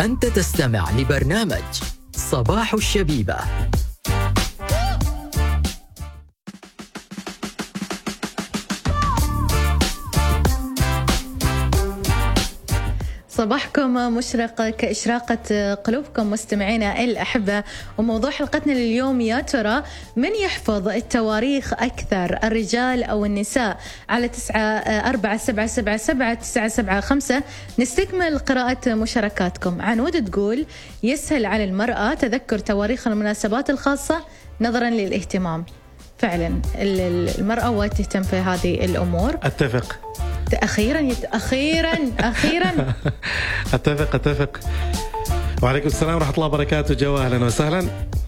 أنت تستمع لبرنامج صباح الشبيبة. صباحكم مشرق كإشراقة قلوبكم مستمعينا الأحبة. وموضوع حلقتنا لليوم: يا ترى من يحفظ التواريخ أكثر، الرجال أو النساء؟ على 9477779975 نستكمل قراءة مشاركاتكم. عنود تقول: يسهل على المرأة تذكر تواريخ المناسبات الخاصة نظرا للاهتمام. فعلا المرأة وايد تهتم في هذه الأمور. أتفق. أخيرا أتفق. وعليكم السلام ورحمة الله وبركاته. جو أهلا وسهلا.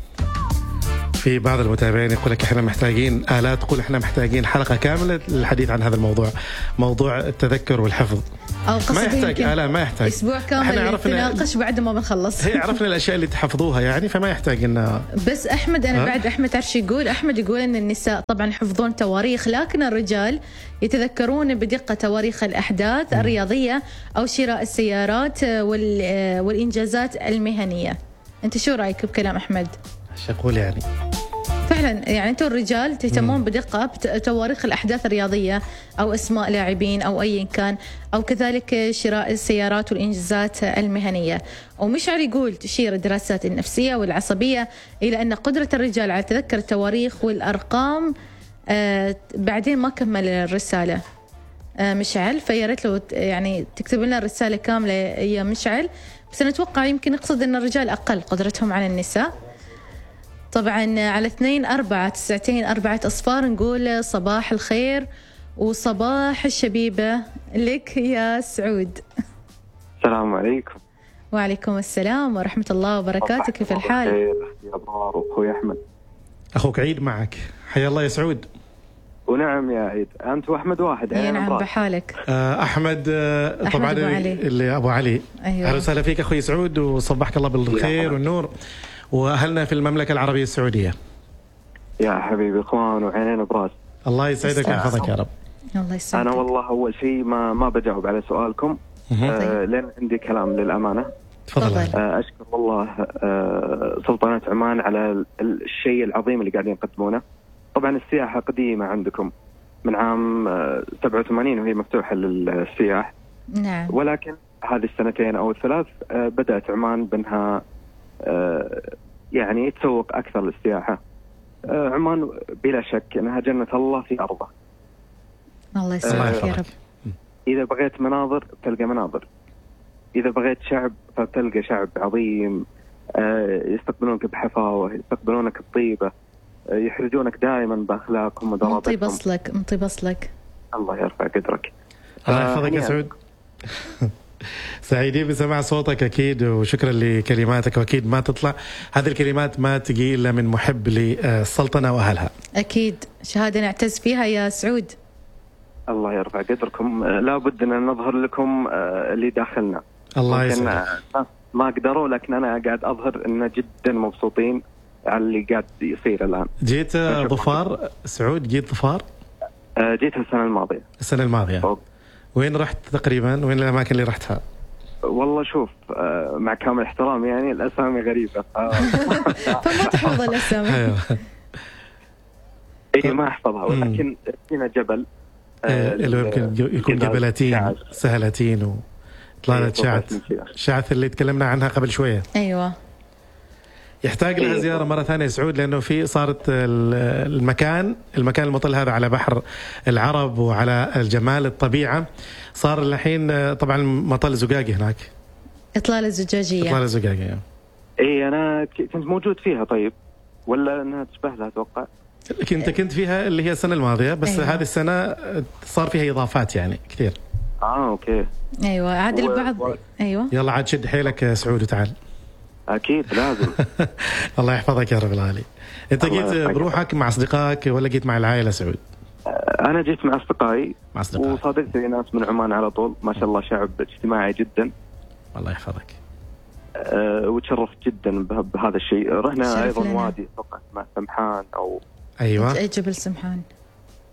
في بعض المتابعين يقول لك احنا محتاجين آلات، تقول احنا محتاجين حلقة كاملة للحديث عن هذا الموضوع، موضوع التذكر والحفظ. ما يحتاج آلة، ما يحتاج أسبوع كامل نتناقش بعد ما بنخلص. هي عرفنا الأشياء اللي تحفظوها يعني، فما يحتاج إن بس أحمد أنا بعد أحمد تعرف يقول أحمد يقول إن النساء طبعا يحفظون تواريخ، لكن الرجال يتذكرون بدقة تواريخ الأحداث الرياضية أو شراء السيارات والإنجازات المهنية. أنت شو رأيك بكلام أحمد؟ شو أقول يعني؟ فعلا يعني أنتم الرجال تهتمون بدقة بتواريخ الأحداث الرياضية أو أسماء لاعبين أو أي كان، أو كذلك شراء السيارات والإنجازات المهنية. ومشعر يقول: تشير الدراسات النفسية والعصبية إلى أن قدرة الرجال على تذكر التواريخ والأرقام. بعدين ما كمل الرسالة مشعل، فياريت لو يعني تكتب لنا الرسالة كاملة يا مشعل. بس نتوقع يمكن يقصد أن الرجال أقل قدرتهم على النساء. طبعا على 2499 أصفار نقول صباح الخير وصباح الشبيبة لك يا سعود. السلام عليكم. وعليكم السلام ورحمة الله وبركاته. كيف الحال؟ يا أبرار وأخوي أحمد. أخوك عيد معك، حيا الله يا سعود. ونعم يا عيد، أنت وأحمد واحد. نعم بحالك. أحمد طبعا اللي أبو علي. أيوة. أهلا وسهلا فيك أخوي سعود، وصبحك الله بالخير والنور وأهلنا في المملكة العربية السعودية. يا حبيبي إخوان وعينين براس. الله يسعدك ويحفظك يا رب. الله يسعدك. أنا والله أول شيء ما بجاوب على سؤالكم لأن عندي كلام للأمانة. تفضل. أشكر والله سلطنة عمان على الشيء العظيم اللي قاعدين يقدمونه. طبعا السياحة قديمة عندكم من عام 87 وهي مفتوحة للسياح. نعم. ولكن هذه السنتين أو الثلاث بدأت عمان بأنها يعني تسوق أكثر للسياحة. عمان بلا شك أنها جنة الله في أرضه. الله يسلمك يا رب. إذا بغيت مناظر بتلقى مناظر، إذا بغيت شعب فبتلقى شعب عظيم يستقبلونك بحفاوة، يستقبلونك بطيبة، يحرجونك دائما بأخلاقهم وضوابطهم. مطي بصلك. الله يرفع قدرك. الله يحفظك يا سعود. سعيدين بسماع صوتك أكيد، وشكرا لكلماتك. وأكيد ما تطلع هذه الكلمات ما تجي إلا من محب للسلطنة وأهلها. أكيد شهادة نعتز فيها يا سعود. الله يرفع قدركم. لا بد أن نظهر لكم اللي داخلنا. الله يسعدك. ما قدروا، لكن أنا قاعد أظهر أن جدا مبسوطين على اللي قاعد يصير الآن. جيت ظفار سعود؟ جيت ظفار؟ جيت السنة الماضية. وين رحت تقريبا؟ وين الأماكن اللي رحتها؟ والله شوف مع كامل احترام يعني الأسامي غريبة فما تحفظ الأسامي. إيه ما أحفظها، ولكن هنا جبل اللي يمكن يكون جبلاتين سهلتين وطلعنا شعث اللي تكلمنا عنها قبل شوية. أيوة. يحتاج لها زيارة مرة ثانية سعود، لأنه في صارت المكان المطل هذا على بحر العرب وعلى الجمال الطبيعة، صار الحين طبعا مطل زقاقي هناك. إطلالة زجاجية. إيه أنا كنت موجود فيها. طيب ولا أنها تشبه لها أتوقع؟ كنت فيها اللي هي السنة الماضية بس. أيوة. هذه السنة صار فيها إضافات يعني كثير. أوكي. أيوة عاد البعض. أيوة يلا عاد شد حيلك يا سعود وتعال. أكيد لازم. الله يحفظك يا رب العالي. أنت جيت بروحك مع أصدقائك ولا جيت مع العائلة سعود؟ أنا جيت مع أصدقائي. وصادقت ناس من عمان على طول، ما شاء الله شعب اجتماعي جدا. الله يحفظك. وتشرفت جدا بهذا الشيء. رحنا أيضا وادي أتوقع مع سمحان أو أيوة جبل سمحان.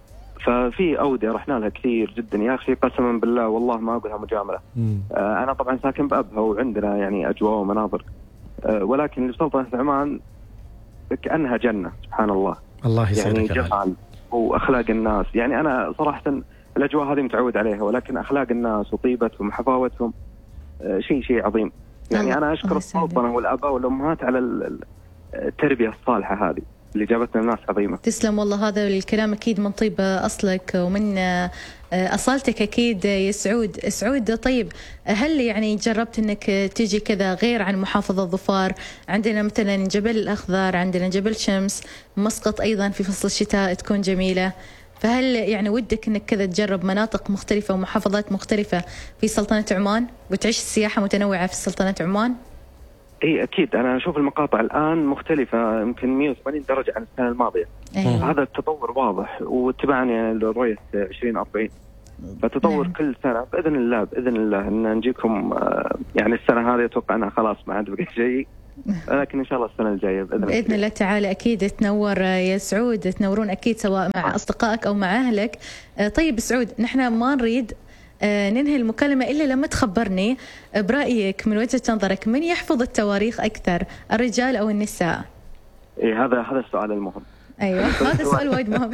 ففي أودية رحنا لها كثير جدا يا أخي، قسما بالله والله ما أقولها مجاملة. أنا طبعا ساكن بأبها وعندنا يعني أجواء ومناظر، ولكن اللي بسلطنة عمان كأنها جنة سبحان الله. الله يعني يسعدك. جمال وأخلاق الناس، يعني أنا صراحة الأجواء هذه متعود عليها، ولكن أخلاق الناس وطيبتهم وحفاوتهم شيء عظيم. يعني أنا أشكر السلطنة والآباء والأمهات على التربية الصالحة هذه اللي جابتنا الناس عظيمة. تسلم والله، هذا الكلام أكيد من طيب أصلك ومن أصالتك أكيد يا سعود. طيب هل يعني جربت أنك تيجي كذا غير عن محافظة ظفار؟ عندنا مثلا جبل الأخضر، عندنا جبل شمس، مسقط أيضا في فصل الشتاء تكون جميلة. فهل يعني ودك أنك كذا تجرب مناطق مختلفة ومحافظات مختلفة في سلطنة عمان وتعيش السياحة متنوعة في سلطنة عمان؟ اي اكيد، انا اشوف المقاطع الان مختلفه يمكن 180 درجه عن السنه الماضيه. هذا التطور واضح، واتباعنا لرؤيه 2040. فتطور كل سنه باذن الله ان نجيكم. يعني السنه هذه اتوقع انها خلاص ما عاد بقى شيء، لكن ان شاء الله السنه الجايه باذن الله تعالى اكيد تنور يا سعود، تنورون اكيد سواء مع اصدقائك او مع اهلك. طيب سعود، نحن ما نريد ننهي المكالمة إلا لما تخبرني برأيك من وجهة نظرك من يحفظ التواريخ أكثر، الرجال أو النساء؟ إيه هذا السؤال المهم. أيوة هذا السؤال وايد مهم.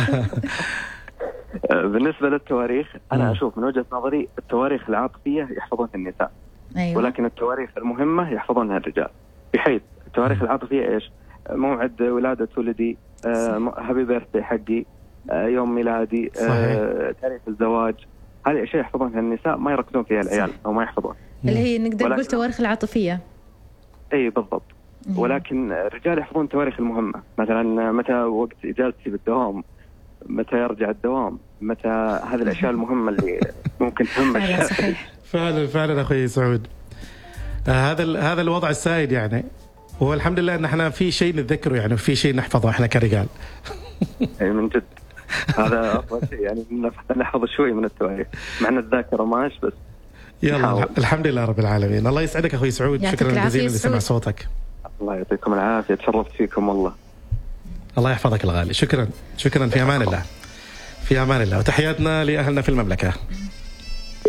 بالنسبة للتواريخ أنا أشوف من وجهة نظري التواريخ العاطفية يحفظونها النساء. أيوة. ولكن التواريخ المهمة يحفظونها الرجال، بحيث التواريخ العاطفية إيش؟ موعد ولادة ولدي، هابي بيرثدي حقي، يوم ميلادي، تاريخ الزواج، هذه أشياء يحفظونها النساء ما يركزون فيها العيال أو ما يحفظون، اللي هي نقدر نقول تواريخ العاطفية. أي بالضبط. ولكن الرجال يحفظون التواريخ المهمة، مثلا متى وقت إجازتي بالدوام، متى يرجع الدوام، متى، هذه الأشياء المهمة اللي ممكن تهم الشاب. فعلا أخوي سعود، هذا الوضع السائد يعني، والحمد لله ان احنا في شيء نتذكره يعني، وفي شيء نحفظه احنا كرجال. اي من جد، هذا افضل شيء يعني، نحفظ شوي من التواريخ مع ان الذاكره ماش بس. يلا الحمد لله رب العالمين. الله يسعدك اخوي سعود، شكرا جزيلا لسماع صوتك. الله يعطيكم العافيه، تشرفت فيكم والله. الله يحفظك الغالي، شكرا في امان الله، في امان الله، وتحياتنا لاهلنا في المملكه.